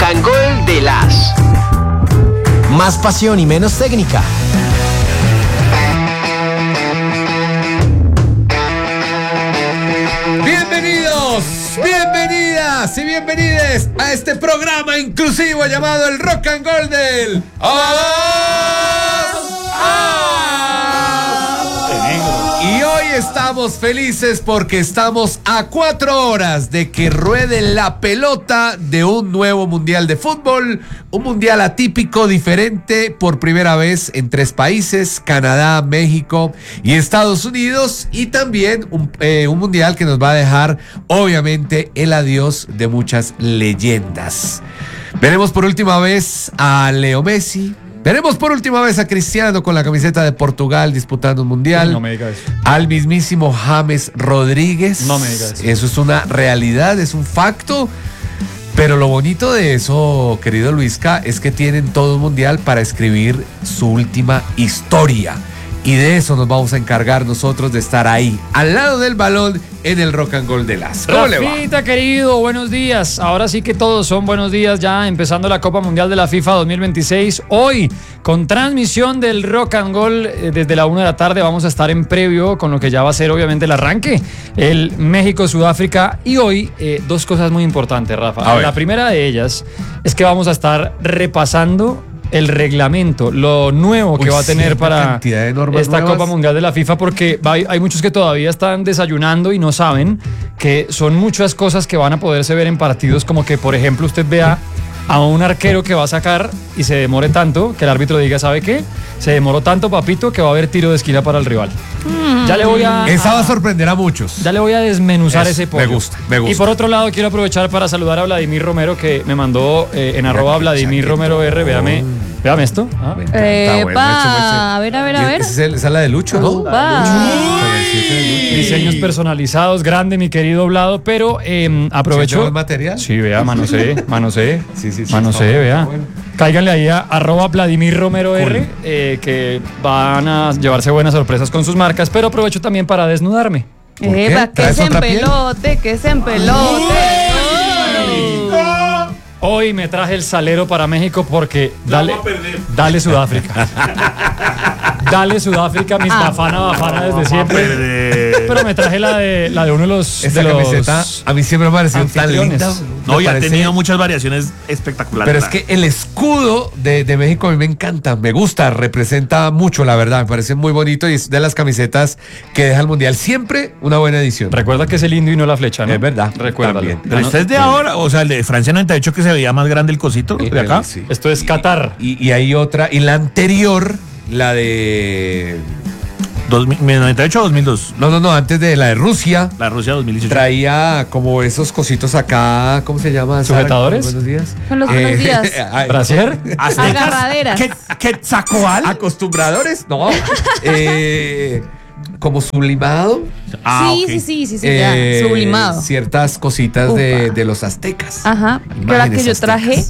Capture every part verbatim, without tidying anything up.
and Gold de las. Más pasión y menos técnica. Bienvenidos, bienvenidas y bienvenides a este programa inclusivo llamado el Rock and Gold del Y hoy estamos felices porque estamos a cuatro horas de que ruede la pelota de un nuevo mundial de fútbol, un mundial atípico, diferente, por primera vez en tres países, Canadá, México y Estados Unidos, y también un, eh, un mundial que nos va a dejar obviamente el adiós de muchas leyendas. Veremos por última vez a Leo Messi. Veremos por última vez a Cristiano con la camiseta de Portugal disputando un mundial. No me digas eso. Al mismísimo James Rodríguez. No me digas eso. Eso es una realidad, es un facto. Pero lo bonito de eso, querido Luisca, es que tienen todo un mundial para escribir su última historia. Y de eso nos vamos a encargar nosotros, de estar ahí, al lado del balón, en el Rock and Gold de las. ¿Cómo le va? Rafita, querido, buenos días. Ahora sí que todos son buenos días, ya empezando la Copa Mundial de la FIFA dos mil veintiséis. Hoy, con transmisión del Rock and Gold eh, desde la una de la tarde, vamos a estar en previo con lo que ya va a ser obviamente el arranque, el México-Sudáfrica. Y hoy, eh, dos cosas muy importantes, Rafa. La primera de ellas es que vamos a estar repasando el reglamento, lo nuevo que Uy, va a tener para esta nuevas. Copa Mundial de la FIFA, porque hay, hay muchos que todavía están desayunando y no saben que son muchas cosas que van a poderse ver en partidos, como que, por ejemplo, usted vea a un arquero que va a sacar y se demore tanto, que el árbitro diga, ¿sabe qué? Se demoró tanto, papito, que va a haber tiro de esquina para el rival. Mm. Ya le voy a... Esa va a sorprender a muchos. Ya le voy a desmenuzar Eso, ese pollo. Me gusta, me gusta. Y por otro lado, quiero aprovechar para saludar a Vladimir Romero, que me mandó eh, en arroba Vladimir Romero R. Véame, véame esto. Ah. Epa, bueno, a ver, a ver, a ver. Esa es la de Lucho, ¿no? Diseños personalizados, grande, mi querido Vlado, pero eh, aprovecho. ¿El material? Sí, vea, manosé, manosé. Sí, sí, sí. Manosé, vea. Bueno. Cáiganle ahí a arroba Vladimir Romero cool. R, eh, que van a llevarse buenas sorpresas con sus marcas, pero aprovecho también para desnudarme. Eva, que se empelote, que se empelote. Hoy me traje el salero para México porque dale, dale Sudáfrica. Dale Sudáfrica, mis ah. bafana, bafana desde siempre. Pero me traje la de, la de uno de los... Esta de camiseta los a mí siempre me ha parecido tan linda. No, y ha tenido muchas variaciones espectaculares. Pero es que el escudo de, de México a mí me encanta, me gusta, representa mucho, la verdad. Me parece muy bonito y es de las camisetas que deja el Mundial. Siempre una buena edición. Recuerda que es el indio y no la flecha, ¿no? Es verdad. Recuérdalo. Pero este es de ahora, o sea, el de Francia noventa y ocho, que se veía más grande el cosito sí, de acá. Sí. Esto es Qatar. Y, y hay otra, y la anterior, la de... ¿noventa y ocho o dos mil dos? No, no, no, antes de la de Rusia. La Rusia dos mil dieciocho. Traía como esos cositos acá, ¿cómo se llama? ¿Sujetadores? Buenos días. Con los buenos días. ¿Brasier? Agarraderas. ¿Quetzacoal? ¿Acostumbradores? No. eh... como sublimado. Ah, sí, okay. sí, sí, sí, sí, eh, ya, sublimado. Ciertas cositas de, de los aztecas. Ajá. Que la que yo traje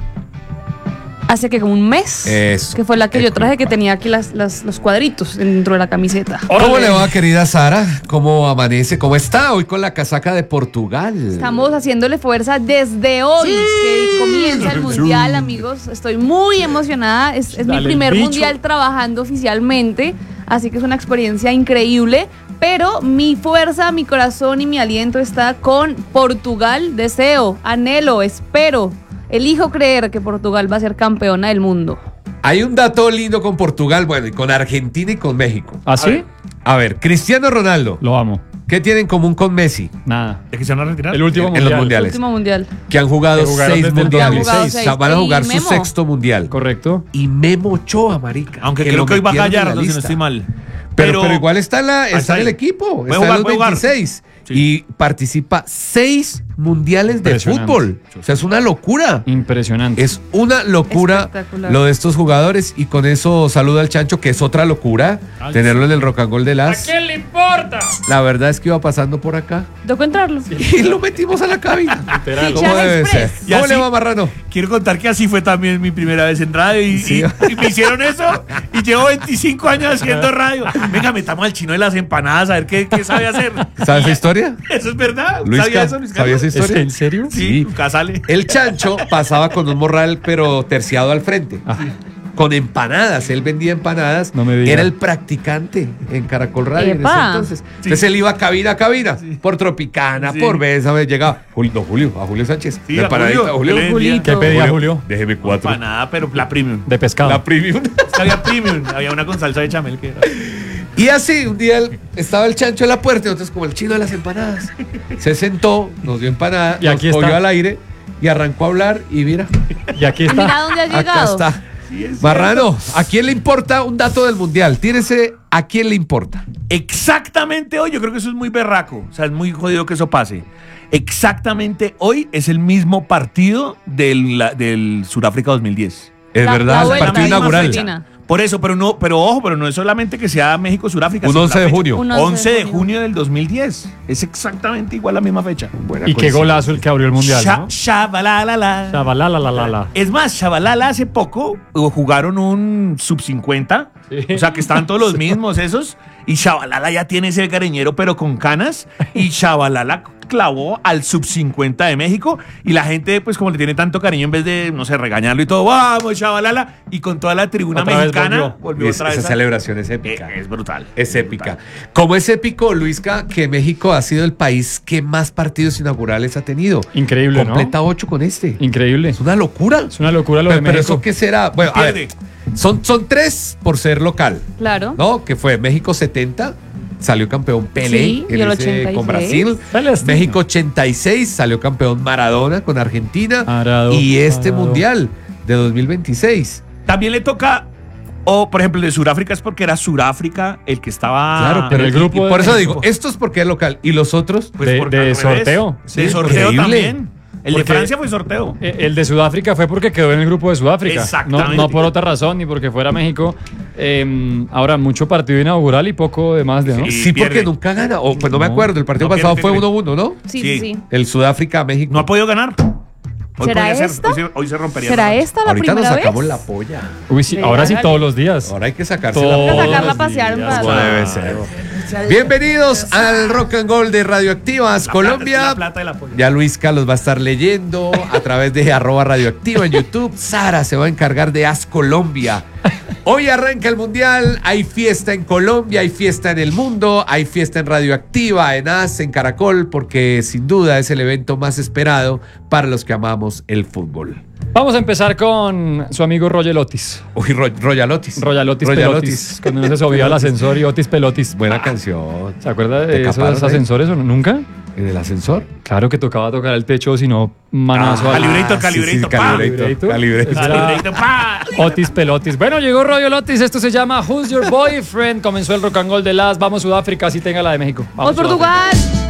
hace que como un mes. Eso. Que fue la que Eso. yo traje, que tenía aquí las, las, los cuadritos dentro de la camiseta. ¿Cómo le va, querida Sara? ¿Cómo amanece? ¿Cómo está hoy con la casaca de Portugal? Estamos haciéndole fuerza desde hoy, sí. que comienza el mundial, amigos. Estoy muy emocionada. Es, es mi primer mundial trabajando oficialmente. Así que es una experiencia increíble, pero mi fuerza, mi corazón y mi aliento está con Portugal. Deseo, anhelo, espero, elijo creer que Portugal va a ser campeona del mundo. Hay un dato lindo con Portugal, bueno, y con Argentina y con México. ¿Ah, sí? A ver, a ver, Cristiano Ronaldo. Lo amo. ¿Qué tienen en común con Messi? Nada. ¿Es que se van a retirar? El último en, mundial. En los mundiales. El último mundial. Que han jugado seis mundiales. Seis. O sea, van a jugar su Memo. sexto mundial. Correcto. Y Memo Ochoa, marica. Aunque creo que hoy va Gallardo, si no estoy mal. Pero, pero, pero igual está, la, está en el equipo. Está jugar, en los veintiséis. Sí. Y participa seis mundiales de fútbol. O sea, es una locura. Impresionante. Es una locura lo de estos jugadores. Y con eso saluda al Chancho, que es otra locura. Ay, tenerlo en el Rock and Roll de las. ¿A quién le importa? La verdad es que iba pasando por acá Tocó entrarlo. y lo metimos a la cabina. Literal. ¿Cómo Fichar debe ser? Express. Y ¿Cómo así- le va, Marrano? Quiero contar que así fue también mi primera vez en radio y, Sí. y- y me hicieron eso y llevo veinticinco años haciendo radio. Venga, metamos al chino de las empanadas a ver qué, qué sabe hacer. ¿Sabes esa historia? Eso es verdad. Luisca, ¿Sabía eso, Luis ¿sabía Carlos? esa historia? ¿Es en serio? Sí, nunca sale. El chancho pasaba con un morral, pero terciado al frente. Con empanadas, él vendía empanadas. No me diga. Era el practicante en Caracol Radio en ese Epa. entonces. Entonces él iba cabina a cabina, por Tropicana, Sí. por Besa, llegaba. Julio, no, Julio, a Julio Sánchez. Sí, la a empanadita, Julio, Julio. ¿qué le Julito. ¿Qué pedía Julio? Déjeme cuatro. Empanada, pero la premium. De pescado. La premium. Es que había premium, había una con salsa de chamel que era. Y así, un día el- estaba el chancho en la puerta, entonces como el chino de las empanadas. Se sentó, nos dio empanada, Y aquí nos cogió está. al aire y arrancó a hablar y mira, Y aquí Mira está. dónde has acá llegado. está. Marrano, ¿a quién le importa un dato del mundial? Tírese, ¿a quién le importa? Exactamente hoy, yo creo que eso es muy berraco. O sea, es muy jodido que eso pase. Exactamente hoy es el mismo partido del, la- del Sudáfrica dos mil diez. Es La- verdad, la el vuelta, partido la inaugural. Argentina. Por eso, pero no, pero ojo, pero no es solamente que sea México-Sudáfrica. Un sino once la de fecha. junio. Un once de junio del dos mil diez. Es exactamente igual la misma fecha. Buena Y qué coincidencia. golazo el que abrió el mundial, Sha- ¿no? Shabalalala. Shabalalalalala. Es más, Shabalala hace poco uh, jugaron un sub cincuenta. Sí. O sea, que estaban todos los mismos esos. Y Shabalala ya tiene ese cariñero, pero con canas. Y Shabalala clavó al sub cincuenta de México. Y la gente, pues, como le tiene tanto cariño, en vez de, no sé, regañarlo y todo, vamos, Shabalala. Y con toda la tribuna Otra vez mexicana, volvió. volvió, Es- otra vez. esa a- celebración es Eh, épica. Es brutal. Es épica. Como es épico, Luisca, que México ha sido el país que más partidos inaugurales ha tenido. Increíble, ¿no? Completa ocho con este. Increíble. Es una locura. Es una locura lo Pero, de pero México. eso qué será. Bueno, a ver, Pierde. son, son tres por ser local, Claro. ¿no? Que fue México setenta, salió campeón Pelé Sí, y en el ese- ochenta y seis. con Brasil. Celestino. México ochenta y seis, salió campeón Maradona con Argentina. Maradona, y este Maradona. mundial de dos mil veintiséis. También le toca, o por ejemplo, el de Sudáfrica es porque era Sudáfrica el que estaba. Claro, pero el el grupo grupo. de Por eso México. digo, esto es porque es local. ¿Y los otros? Pues de- porque de al revés. sorteo. De Sí, sorteo increíble. también. El de Porque- Francia fue sorteo. Eh, El de Sudáfrica fue porque quedó en el grupo de Sudáfrica. No, Exactamente. no por otra razón, ni porque fuera México. Eh, ahora, mucho partido inaugural y poco de más, ¿no? Sí. Sí, porque pierde. nunca gana. O pues no, me No. acuerdo. El partido No, pasado pierde, fue pierde. uno uno, ¿no? Sí, Sí. sí, sí. El Sudáfrica-México. No ha podido ganar. Hoy ¿Será podría ser- esta? hoy, se, hoy se rompería. ¿Será el récord. esta la Ahorita nos primera sacamos vez? la polla. Uy, sí, Venga, ahora sí hágale. todos los días. Ahora hay que sacarse Todos la Hay que polla. sacarla a los pasear un días, rato. Como debe ser. Bienvenidos al Rock and Gold de Radioactivas La Colombia. plata, la plata de la polla. Ya Luis Carlos va a estar leyendo a través de arroba radioactiva en YouTube. Sara se va a encargar de As Colombia. Hoy arranca el mundial, hay fiesta en Colombia, hay fiesta en el mundo, hay fiesta en Radioactiva, en As, en Caracol, porque sin duda es el evento más esperado para los que amamos el fútbol. Vamos a empezar con su amigo Roger Otis. Uy, Ro- Royalotis. Royalotis Royalotis. Pelotis. Cuando uno se subía al ascensor y Otis Pelotis. Buena canción. ¿Se acuerda ¿Te de caparon esos ahí? ascensores o no? ¿Nunca? ¿En el ascensor? Claro que tocaba tocar el techo, si no, manazo. Ah, al- Calibrator, sí, calibrator, sí, pa. calibrator, calibrator. Ese era Calibrator, pa. Otis Pelotis. Bueno, llegó Royal Otis. Esto se llama Who's Your Boyfriend. Comenzó el rock and roll de las. Vamos Sudáfrica, así tenga la de México. Vamos Sudáfrica. Portugal.